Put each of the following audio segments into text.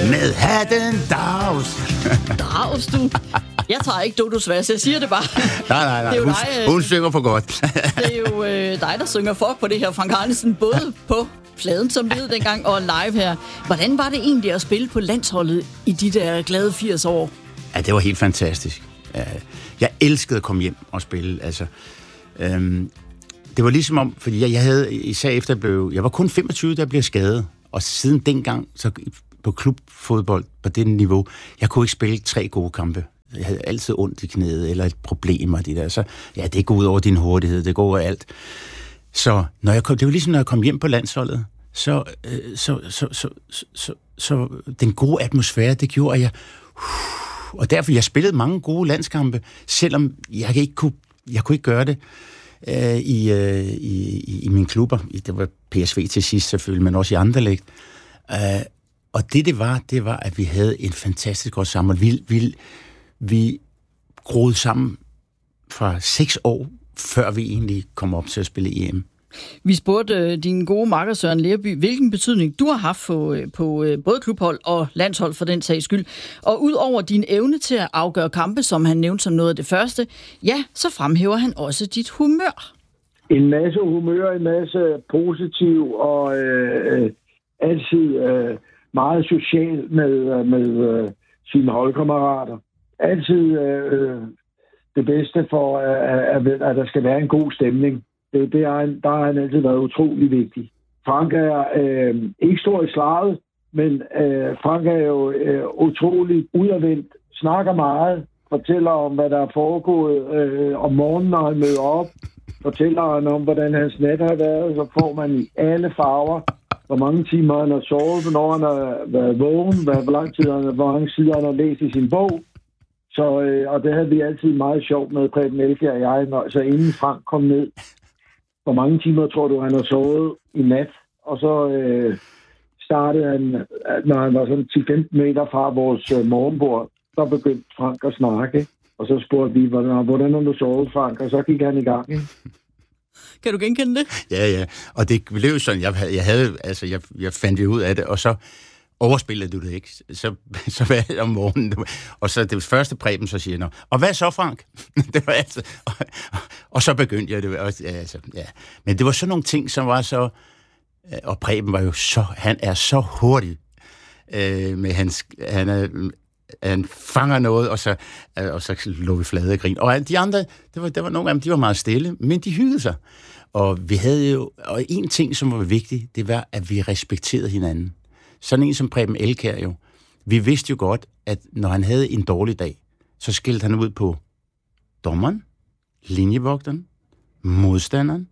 med hatten dags. Dags, du. Jeg tager ikke Dodos vers, jeg siger det bare. Nej. Det er jo hun synger for godt. Det er jo dig, der synger for på det her, Frank Arnesen, både på pladen, som det hed dengang, og live her. Hvordan var det egentlig at spille på landsholdet i de der glade 80 år? Ja, det var helt fantastisk. Jeg elskede at komme hjem og spille. Altså, det var ligesom om, fordi jeg havde, især efter jeg var kun 25, da jeg blev skadet. Og siden dengang, så på klubfodbold på det niveau, jeg kunne ikke spille 3 gode kampe. Jeg havde altid ondt i knæet, eller et problem og det der. Så ja, det går ud over din hurtighed, det går over alt. Så det var ligesom, når jeg kom hjem på landsholdet, så den gode atmosfære, det gjorde, at og derfor, jeg spillede mange gode landskampe, selvom jeg kunne ikke gøre det i mine klubber. Det var PSV til sidst selvfølgelig, men også i Anderlecht. Og det var, at vi havde en fantastisk godt sammenhold. Vi groede sammen fra 6 år, før vi egentlig kom op til at spille EM. Vi spurgte din gode makker Søren Lerby, hvilken betydning du har haft på både klubhold og landshold for den sags skyld. Og ud over din evne til at afgøre kampe, som han nævnte som noget af det første, ja, så fremhæver han også dit humør. En masse humør, en masse positiv og altid meget social med sine holdkammerater. Altid det bedste for, at der skal være en god stemning. Der har han altid været utrolig vigtig. Frank er ikke stor i slaget, men Frank er jo utrolig udadvendt, snakker meget, fortæller om, hvad der er foregået om morgenen, når han møder op, fortæller han om, hvordan hans nat har været, så får man i alle farver, hvor mange timer han har sovet, hvornår han har været vågen, hvor mange sider han har læst i sin bog. Så, og det havde vi altid meget sjovt med, Preben Elkjær og jeg, så inden Frank kom ned. Hvor mange timer tror du, han har sovet i nat? Og så startede han, når han var sådan 10-15 meter fra vores morgenbord, så begyndte Frank at snakke. Og så spurgte vi, hvordan har du sovet, Frank? Og så gik han i gang. Ikke? Kan du genkende det? Ja. Og det blev sådan, jeg fandt jo ud af det, og så overspillede du det ikke. Så var det om morgenen. Og så det første Preben, så siger jeg, og hvad så, Frank? Det var altså, og så begyndte jeg det. Ja. Men det var sådan nogle ting, som var så... Og Preben var jo så... Han er så hurtig med han fanger noget, og så lå vi flade og grin. Og de andre, der var nogle af dem, de var meget stille, men de hyggede sig. Og vi havde jo... Og en ting, som var vigtig, det var, at vi respekterede hinanden. Sådan en som Preben Elkjær jo. Vi vidste jo godt, at når han havde en dårlig dag, så skældte han ud på dommeren, linjevogteren, modstanderen,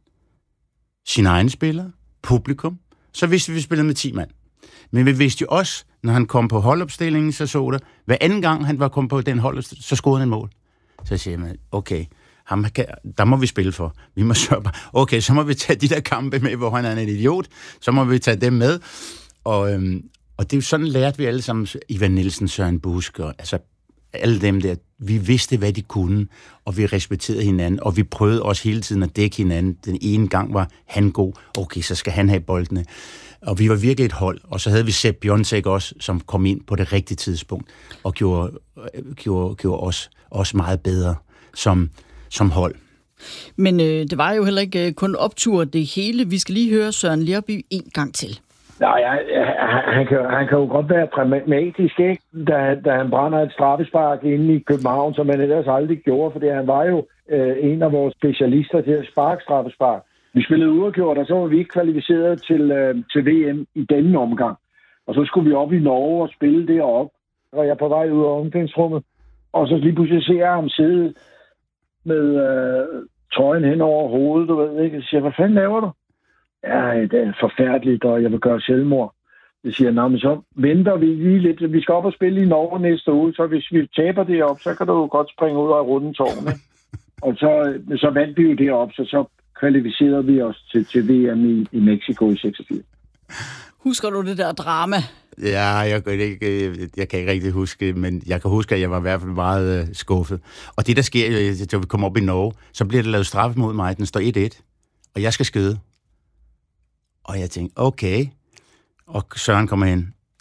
sin egen spiller, publikum. Så vidste vi spillede med 10 mand. Men vi vidste jo også, når han kom på holdopstillingen, så der, hver anden gang han var kommet på den holdopstilling, så scorede han et mål. Så siger man, okay, der må vi spille for. Vi må sørge på, okay, så må vi tage de der kampe med, hvor han er en idiot, så må vi tage dem med. Og det er jo sådan, lærte vi alle sammen, Ivan Nielsen, Søren Busk, og altså alle dem der, vi vidste, hvad de kunne, og vi respekterede hinanden, og vi prøvede også hele tiden at dække hinanden. Den ene gang var han god, okay, så skal han have boldene. Og vi var virkelig et hold, og så havde vi Sepp Bjørnsæk også, som kom ind på det rigtige tidspunkt, og gjorde os meget bedre som hold. Men det var jo heller ikke kun optur det hele. Vi skal lige høre Søren Lerby en gang til. Nej, han kan jo godt være pragmatisk, ikke? Da han brænder et straffespark inde i København, som han ellers aldrig gjorde, fordi han var jo en af vores specialister til at sparke straffespark. Vi spillede uafgjort, og så var vi ikke kvalificeret til VM i denne omgang. Og så skulle vi op i Norge og spille deroppe. Så var jeg på vej ud af omklædningsrummet, og så lige pludselig ser jeg ham sidde med trøjen hen over hovedet, du ved ikke. Så siger jeg, hvad fanden laver du? Ja, det er forfærdeligt, og jeg vil gøre selvmord. Det siger jeg, men så venter vi lige lidt. Vi skal op og spille i Norge næste uge, så hvis vi taber det op, så kan du jo godt springe ud af rundetårne. Og så vandt vi jo det op, så kvalificerede vi os til VM i Mexico i 86. Husker du det der drama? Ja, jeg kan ikke rigtig huske, men jeg kan huske, at jeg var i hvert fald meget skuffet. Og det, der sker, når vi kommer op i Norge, så bliver der lavet straffe mod mig. Den står 1-1, og jeg skal skyde. Og jeg tænkte, okay. Og Søren kommer ind.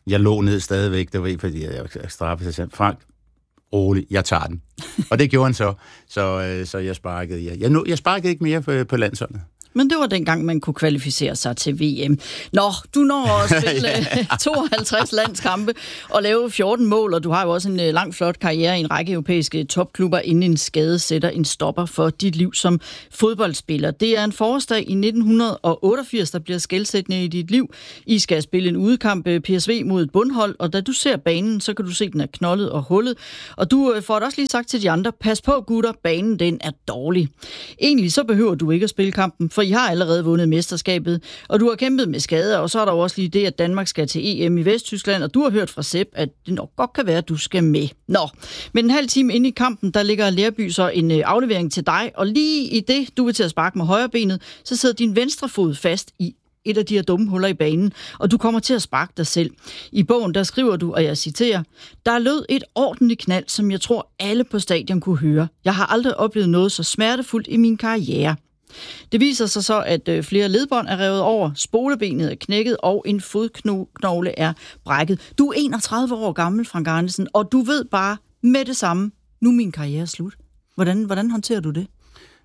Jeg lå ned stadigvæk, det var fordi jeg var straffet, så sagde Frank, rolig, jeg tager den. Og det gjorde han så jeg sparkede. Jeg sparkede ikke mere på landsholdet. Men det var dengang, man kunne kvalificere sig til VM. Nå, du når at spille 52 landskampe og lave 14 mål, og du har jo også en lang, flot karriere i en række europæiske topklubber, inden en skade sætter en stopper for dit liv som fodboldspiller. Det er en forårsdag i 1988, der bliver skelsættende i dit liv. I skal spille en udekamp PSV mod et bundhold, og da du ser banen, så kan du se, at den er knoldet og hullet. Og du får det også lige sagt til de andre, pas på gutter, banen den er dårlig. Egentlig så behøver du ikke at spille kampen, for I har allerede vundet mesterskabet, og du har kæmpet med skader, og så er der jo også lige det, at Danmark skal til EM i Vesttyskland, og du har hørt fra Sepp, at det nok godt kan være, at du skal med. Nå, men en halv time inde i kampen, der ligger Lerby så en aflevering til dig, og lige i det, du vil til at sparke med højre benet, så sidder din venstre fod fast i et af de her dumme huller i banen, og du kommer til at sparke dig selv. I bogen, der skriver du, og jeg citerer, der lød et ordentligt knald, som jeg tror alle på stadion kunne høre. Jeg har aldrig oplevet noget så smertefuldt i min karriere. Det viser sig så, at flere ledbånd er revet over, spolebenet er knækket, og en fodknogle er brækket. Du er 31 år gammel, Frank Arnesen, og du ved bare med det samme, nu er min karriere slut. Hvordan håndterer du det?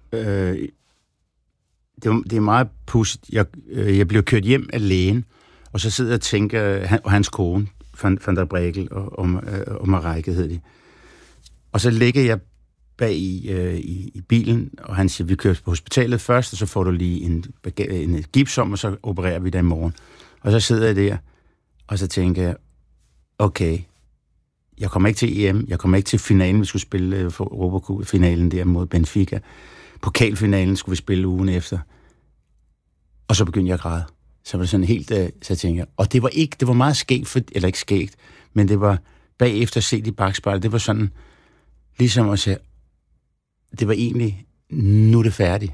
Det er meget pudsigt. Jeg blev kørt hjem af lægen, og så sidder jeg og tænker, og hans kone, Van der Bregel og Mareike hed de. Og så ligger jeg bag i bilen, og han siger, vi kører på hospitalet først, og så får du lige en gips om, og så opererer vi dig i morgen. Og så sidder jeg der, og så tænker jeg, okay, jeg kommer ikke til EM, jeg kommer ikke til finalen, vi skulle spille for Europacup-finalen der mod Benfica. Pokalfinalen skulle vi spille ugen efter. Og så begyndte jeg at græde. Så var det sådan helt, så tænkte jeg, og det var meget skægt, eller ikke skægt, men det var bagefter set i bakspejlet, det var sådan, ligesom at sige, det var egentlig, nu er det færdigt.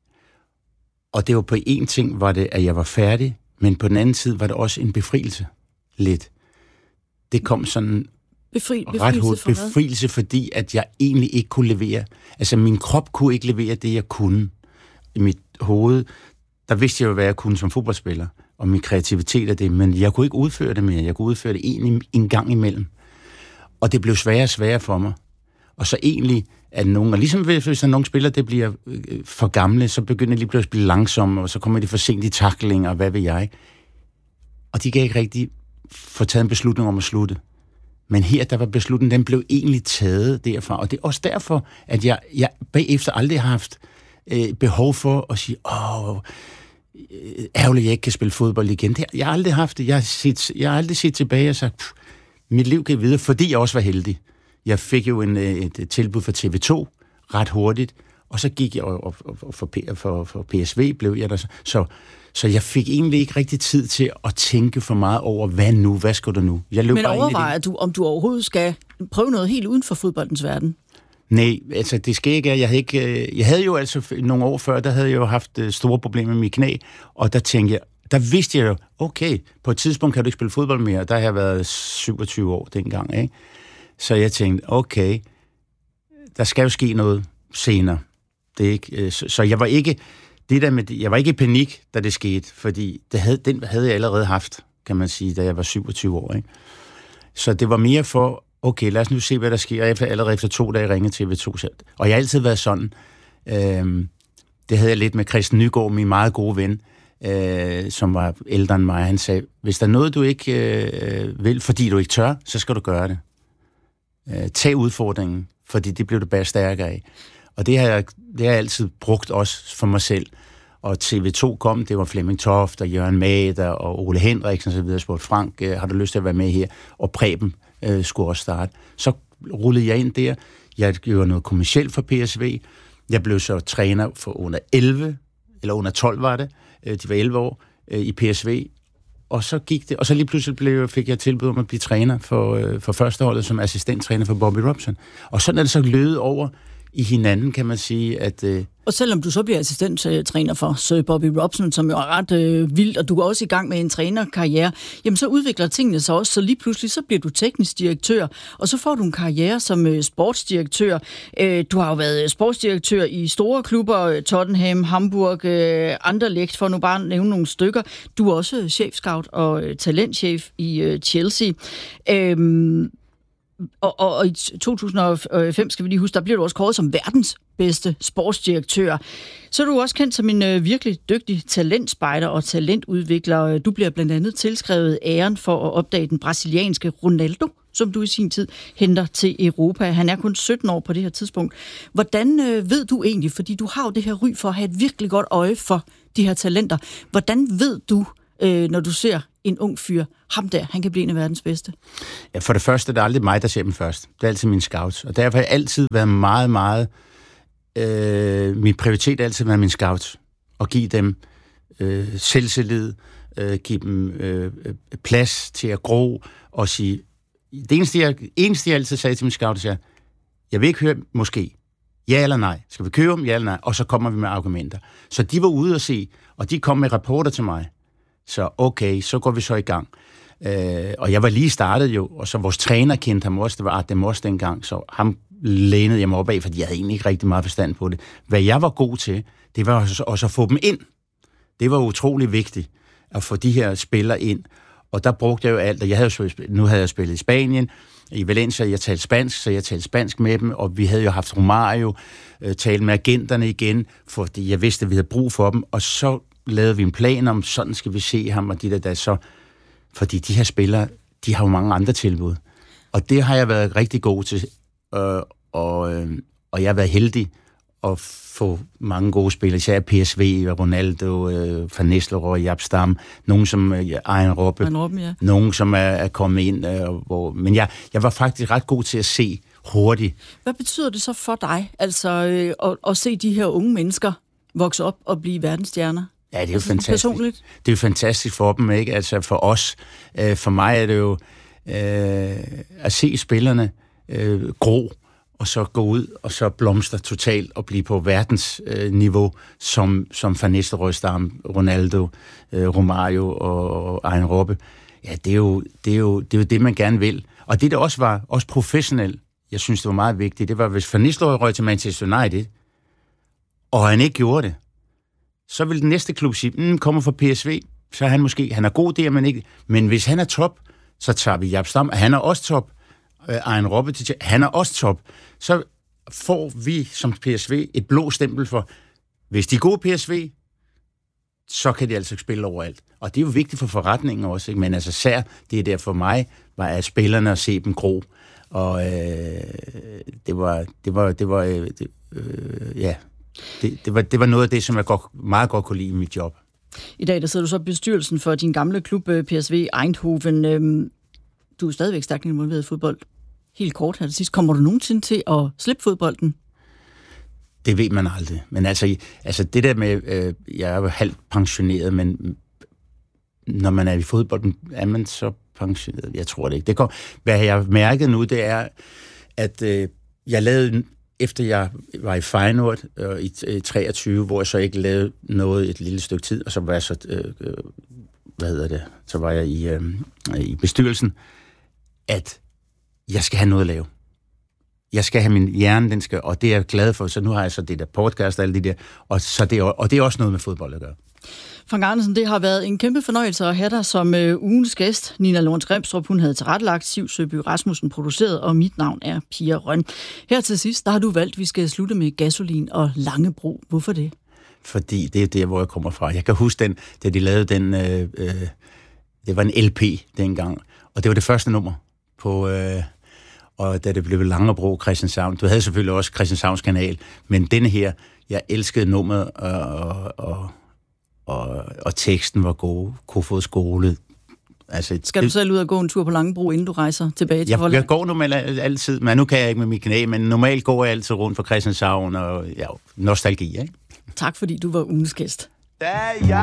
Og det var på en ting, var det, at jeg var færdig, men på den anden side var det også en befrielse. Lidt. Det kom sådan ret hurtigt. Befrielse, fordi at jeg egentlig ikke kunne levere. Altså, min krop kunne ikke levere det, jeg kunne. I mit hoved, der vidste jeg jo, hvad jeg kunne som fodboldspiller, og min kreativitet er det, men jeg kunne ikke udføre det mere. Jeg kunne udføre det en gang imellem. Og det blev sværere og sværere for mig. Og så egentlig, at nogen, og ligesom hvis der nogle spillere, det bliver for gamle, så begynder de lige pludselig at blive langsomme, og så kommer de for sent i tackling, og hvad ved jeg. Og de kan ikke rigtig få taget en beslutning om at slutte. Men her, der var beslutningen, den blev egentlig taget derfra, og det er også derfor, at jeg bagefter aldrig har haft behov for at sige, ærgerligt, jeg ikke kan spille fodbold igen. Jeg har aldrig haft det. Jeg har aldrig set tilbage og sagt, mit liv kan videre, fordi jeg også var heldig. Jeg fik jo et tilbud fra TV2 ret hurtigt, og så gik jeg for PSV, blev jeg der. Så jeg fik egentlig ikke rigtig tid til at tænke for meget over, hvad skal du nu? Men overvejer du, om du overhovedet skal prøve noget helt uden for fodboldens verden? Nej, altså det skal ikke. Jeg havde jo altså nogle år før, der havde jeg jo haft store problemer med mit knæ, og der vidste jeg jo, okay, på et tidspunkt kan du ikke spille fodbold mere. Der har jeg været 27 år dengang, ikke? Så jeg tænkte, okay, der skal jo ske noget senere. Det er ikke, så jeg var ikke jeg var ikke i panik, da det skete, fordi den havde jeg allerede haft, kan man sige, da jeg var 27 år. Ikke? Så det var mere for, okay, lad os nu se, hvad der sker. Og allerede efter 2 dage ringede TV2 selv. Og jeg har altid været sådan. Det havde jeg lidt med Christian Nygaard, min meget gode ven, som var ældre end mig. Han sagde, hvis der er noget, du ikke vil, fordi du ikke tør, så skal du gøre det. Tag udfordringen, fordi det blev du bare stærkere af. Og det har jeg altid brugt også for mig selv. Og TV2 kom, det var Flemming Toft og Jørgen Mader og Ole Henriksen og så videre. Spurgte Frank, har du lyst til at være med her? Og Preben skulle også starte. Så rullede jeg ind der. Jeg gjorde noget kommercielt for PSV. Jeg blev så træner for under 11, eller under 12 var det. De var 11 år i PSV. Og så gik det, og så lige pludselig fik jeg tilbud om at blive træner for førsteholdet som assistenttræner for Bobby Robson. Og sådan er det så løbet over i hinanden, kan man sige, at Og selvom du så bliver assistenttræner for Sir Bobby Robson, som jo er ret vildt, og du er også i gang med en trænerkarriere, jamen så udvikler tingene sig også, så lige pludselig så bliver du teknisk direktør, og så får du en karriere som sportsdirektør. Du har jo været sportsdirektør i store klubber, Tottenham, Hamburg, Anderlecht, for nu bare at nævne nogle stykker. Du er også chefscout og talentchef i Chelsea. Og i 2005, skal vi lige huske, der bliver du også kåret som verdens bedste sportsdirektør. Så er du også kendt som en virkelig dygtig talentspejder og talentudvikler. Du bliver blandt andet tilskrevet æren for at opdage den brasilianske Ronaldo, som du i sin tid henter til Europa. Han er kun 17 år på det her tidspunkt. Hvordan ved du egentlig, fordi du har jo det her ry for at have et virkelig godt øje for de her talenter. Hvordan ved du, når du ser en ung fyr, ham der, han kan blive en af verdens bedste? Ja, for det første, det er aldrig mig, der ser dem først. Det er altid mine scouts. Og derfor har jeg altid været meget, min prioritet har altid været mine scouts. At give dem selvtillid, give dem plads til at gro, og sige, det eneste jeg altid sagde til mine scouts, er, jeg vil ikke høre måske, ja eller nej. Skal vi købe dem, ja eller nej? Og så kommer vi med argumenter. Så de var ude at se, og de kom med rapporter til mig. Så okay, så går vi så i gang. Og jeg var lige startet jo, og så vores træner kendte ham også, det var Artem også dengang, så ham lænede jeg mig op af, fordi jeg havde egentlig ikke rigtig meget forstand på det. Hvad jeg var god til, det var også at få dem ind. Det var utrolig vigtigt, at få de her spillere ind. Og der brugte jeg jo alt, og nu havde jeg spillet i Spanien, i Valencia, jeg talte spansk, så jeg talte spansk med dem, og vi havde jo haft Romario, talt med agenterne igen, fordi jeg vidste, at vi havde brug for dem, og så lavede vi en plan om, sådan skal vi se ham, og de der så, fordi de her spillere, de har jo mange andre tilbud. Og det har jeg været rigtig god til, og jeg har været heldig at få mange gode spillere, især PSV, Ronaldo, Van Nistelrooy, Jaap Stam, nogen som Arjen Robben, ja. Nogen som er kommet ind, men jeg var faktisk ret god til at se hurtigt. Hvad betyder det så for dig, altså at se de her unge mennesker vokse op og blive verdensstjerner? Ja, det er jo fantastisk. Personligt? Det er jo fantastisk for dem, ikke? Altså for os. For mig er det jo at se spillerne gro, og så gå ud, og så blomster totalt, og blive på verdensniveau, som Van Nistelrooy, Stam, Ronaldo, Romario og Arjen Robben. Ja, det er jo det, man gerne vil. Og det, der også var, også professionelt, jeg synes, det var meget vigtigt, det var, hvis Van Nistelrooy røg til Manchester United, og han ikke gjorde det, så vil den næste klub sige, kommer fra PSV, så er han er god der, men ikke. Men hvis han er top, så tager vi Jaap Stam, han er også top. Arjen Robben, han er også top. Så får vi som PSV et blå stempel for, hvis de er gode PSV, så kan de altså spille overalt. Og det er jo vigtigt for forretningen også, ikke? Men altså sær, det er der for mig, var at spillerne at se dem gro. Og det var noget af det, som jeg meget godt kunne lide i mit job. I dag der sidder du så i bestyrelsen for din gamle klub PSV Eindhoven. Du er stadigvæk stærkt involveret i fodbold. Helt kort her til sidst. Kommer du nogensinde til at slippe fodbolden? Det ved man aldrig. Men altså det der med, jeg er jo halvt pensioneret, men når man er i fodbolden, er man så pensioneret? Jeg tror det ikke. Hvad jeg har mærket nu, det er, at jeg lavede, efter jeg var i Feyenoord i 23, hvor jeg så ikke lavede noget et lille stykke tid, og så var jeg så, så var jeg i bestyrelsen, at jeg skal have noget at lave. Jeg skal have min hjerne, og det er jeg glad for, så nu har jeg så det der podcast og alle de der, og det er også noget med fodbold at gøre. Frank Andersen, det har været en kæmpe fornøjelse at have dig som ugens gæst. Nina Lorentz Grimstrup, hun havde tilrettelagt, Siv Søby Rasmussen produceret, og mit navn er Pia Røn. Her til sidst, der har du valgt, at vi skal slutte med Gasolin og Langebro. Hvorfor det? Fordi det er der, hvor jeg kommer fra. Jeg kan huske da de lavede den, det var en LP dengang, og det var det første nummer på, og da det blev Langebro Christianshavn. Du havde selvfølgelig også Christianshavns kanal, men denne her, jeg elskede nummeret, og teksten var god. Kofods skole. Altså, skal du selv ud og gå en tur på Langebro, inden du rejser tilbage til Holland? Jeg går normalt altid, men nu kan jeg ikke med mit knæ, men normalt går jeg altid rundt for Christianshavn og nostalgi, ikke? Tak fordi du var ugens gæst. Da jeg